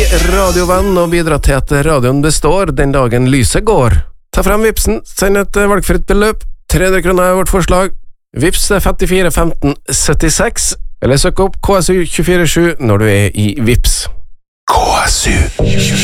radiovenn og bidra til at radioen består den dagen lyset går. Ta frem Vipsen, send et valgfritt beløp. 300 kroner er vårt forslag. Vips 54 15 76, eller søk opp KSU 247 når du er i Vips. KSU